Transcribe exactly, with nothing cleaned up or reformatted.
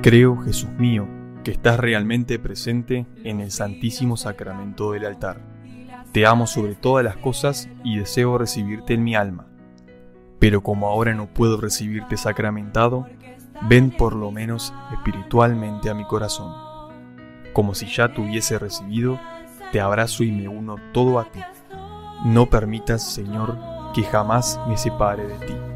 Creo, Jesús mío, que estás realmente presente en el Santísimo Sacramento del altar. Te amo sobre todas las cosas y deseo recibirte en mi alma. Pero como ahora no puedo recibirte sacramentado, ven por lo menos espiritualmente a mi corazón. Como si ya te hubiese recibido, te abrazo y me uno todo a ti. No permitas, Señor, que jamás me separe de ti.